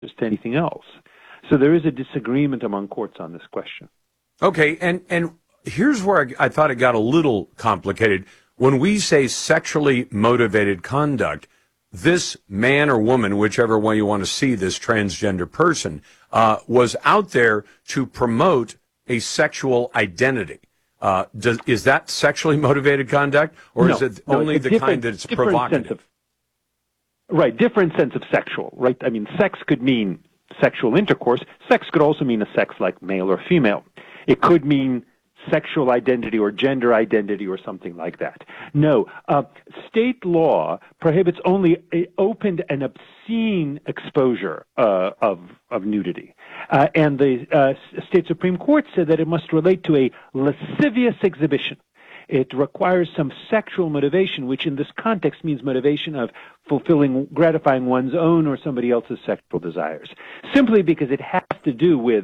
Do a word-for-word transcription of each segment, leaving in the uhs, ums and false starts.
to anything else. So there is a disagreement among courts on this question. Okay, and, and here's where I, I thought it got a little complicated. When we say sexually motivated conduct, this man or woman, whichever way you want to see this transgender person, uh, was out there to promote a sexual identity. Uh, does, is that sexually motivated conduct, or no, is it no, only the kind that's provocative? Of, right, different sense of sexual, right? I mean, sex could mean sexual intercourse. Sex could also mean a sex like male or female. It could mean sexual identity or gender identity or something like that. No, uh, state law prohibits only a open and obscene exposure uh, of of nudity. Uh, and the uh, state Supreme Court said that it must relate to a lascivious exhibition. It requires some sexual motivation, which in this context means motivation of fulfilling, gratifying one's own or somebody else's sexual desires, simply because it has to do with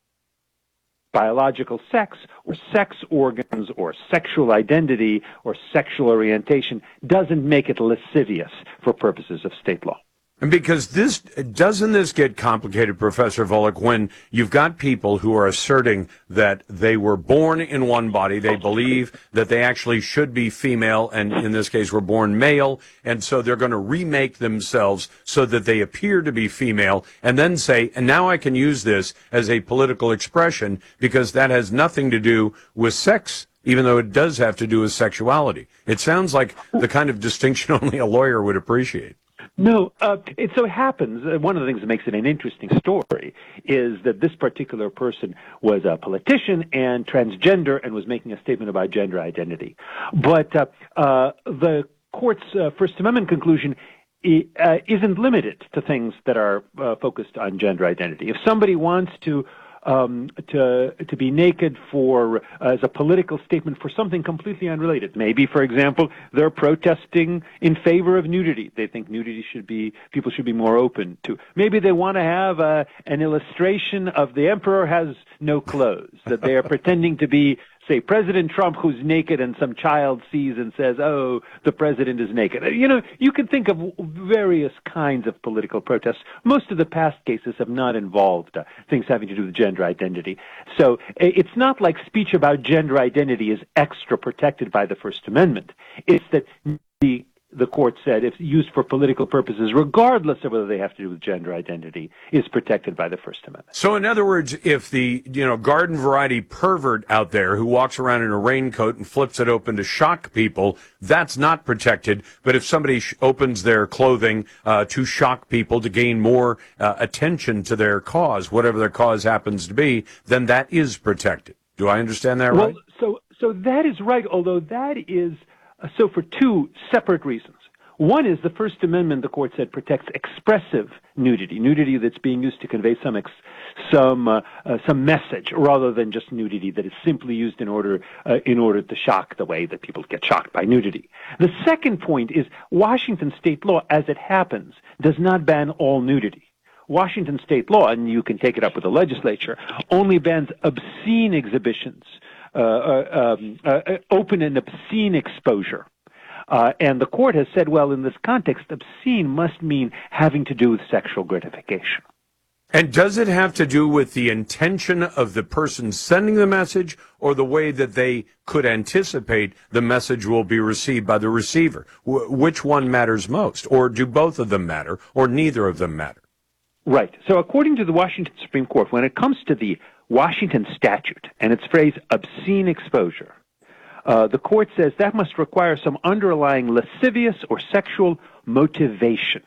biological sex or sex organs or sexual identity or sexual orientation doesn't make it lascivious for purposes of state law. And because this, doesn't this get complicated, Professor Volek, when you've got people who are asserting that they were born in one body, they believe that they actually should be female, and in this case were born male, and so they're going to remake themselves so that they appear to be female, and then say, and now I can use this as a political expression because that has nothing to do with sex, even though it does have to do with sexuality. It sounds like the kind of distinction only a lawyer would appreciate. No, uh, it so happens, uh, one of the things that makes it an interesting story is that this particular person was a politician and transgender and was making a statement about gender identity. But uh, uh, the court's uh, First Amendment conclusion uh, isn't limited to things that are uh, focused on gender identity. If somebody wants to Um, to to be naked for uh, as a political statement for something completely unrelated. Maybe, for example, they're protesting in favor of nudity. They think nudity should be people should be more open to. Maybe they want to have uh, an illustration of the emperor has no clothes, that they are pretending to be, say, President Trump, who's naked, and some child sees and says, "Oh, the president is naked." You know, you can think of various kinds of political protests. Most of the past cases have not involved uh, things having to do with gender identity. So it's not like speech about gender identity is extra protected by the First Amendment. It's that the the court said, if used for political purposes, regardless of whether they have to do with gender identity, is protected by the First Amendment. So, in other words, if the you know garden variety pervert out there who walks around in a raincoat and flips it open to shock people, that's not protected. But if somebody sh- opens their clothing uh, to shock people, to gain more uh, attention to their cause, whatever their cause happens to be, then that is protected. Do I understand that well, right? Well, so so that is right. Although that is So for two separate reasons. One is the First Amendment, the court said, protects expressive nudity, nudity that's being used to convey some ex, some uh, uh, some message, rather than just nudity that is simply used in order uh, in order to shock the way that people get shocked by nudity. The second point is Washington state law, as it happens, does not ban all nudity. Washington state law, and you can take it up with the legislature, only bans obscene exhibitions, uh, uh, um, uh, open and obscene exposure. Uh, and the court has said, well, in this context, obscene must mean having to do with sexual gratification. And does it have to do with the intention of the person sending the message, or the way that they could anticipate the message will be received by the receiver? W- which one matters most? Or do both of them matter, or neither of them matter? Right. So according to the Washington Supreme Court, when it comes to the Washington statute and its phrase obscene exposure, uh, the court says that must require some underlying lascivious or sexual motivation.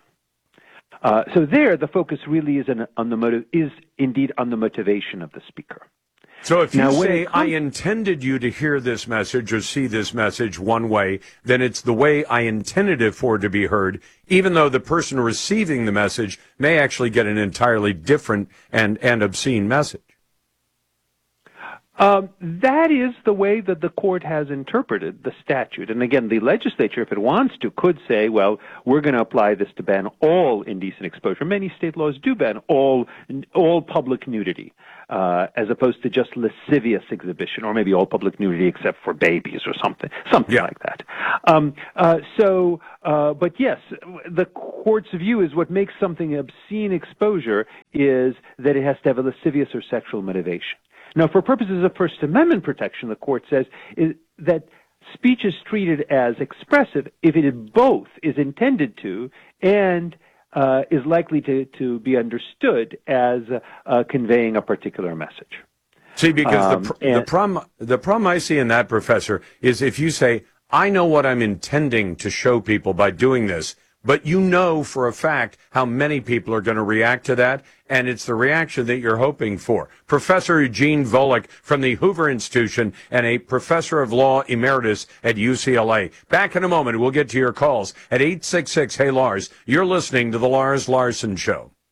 Uh, so there, the focus really is in, on the motive, is indeed on the motivation of the speaker. So if you now, say, comes, I intended you to hear this message or see this message one way, then it's the way I intended it for it to be heard, even though the person receiving the message may actually get an entirely different and, and obscene message. Um, that is the way that the court has interpreted the statute. And again, the legislature, if it wants to, could say, well, we're going to apply this to ban all indecent exposure. Many state laws do ban all all public nudity, uh, as opposed to just lascivious exhibition, or maybe all public nudity except for babies or something, something Yeah. like that. Um, uh, so, uh, but yes, the court's view is what makes something obscene exposure is that it has to have a lascivious or sexual motivation. Now, for purposes of First Amendment protection, the court says is that speech is treated as expressive if it is both is intended to and uh, is likely to, to be understood as uh, conveying a particular message. See, because Um, the, pr- and- the problem the problem I see in that, Professor, is if you say, I know what I'm intending to show people by doing this, but you know for a fact how many people are going to react to that, and it's the reaction that you're hoping for. Professor Eugene Volokh from the Hoover Institution and a professor of law emeritus at U C L A. Back in a moment, we'll get to your calls at eight six six, hey Lars. You're listening to The Lars Larson Show.